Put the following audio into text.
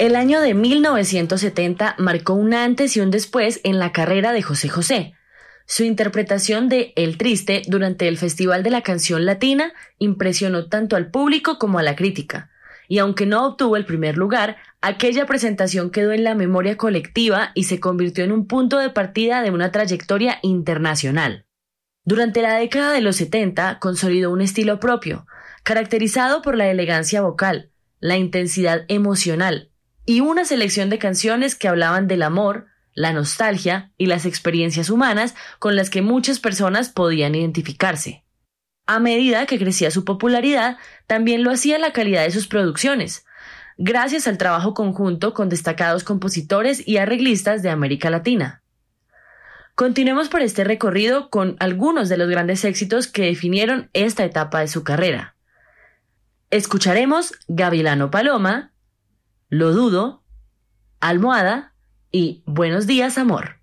El año de 1970 marcó un antes y un después en la carrera de José José. Su interpretación de El Triste durante el Festival de la Canción Latina impresionó tanto al público como a la crítica. Y aunque no obtuvo el primer lugar, aquella presentación quedó en la memoria colectiva y se convirtió en un punto de partida de una trayectoria internacional. Durante la década de los 70 consolidó un estilo propio, caracterizado por la elegancia vocal, la intensidad emocional y una selección de canciones que hablaban del amor, la nostalgia y las experiencias humanas con las que muchas personas podían identificarse. A medida que crecía su popularidad, también lo hacía la calidad de sus producciones, gracias al trabajo conjunto con destacados compositores y arreglistas de América Latina. Continuemos por este recorrido con algunos de los grandes éxitos que definieron esta etapa de su carrera. Escucharemos Gavilano Paloma, Lo Dudo, Almohada y Buenos días, amor.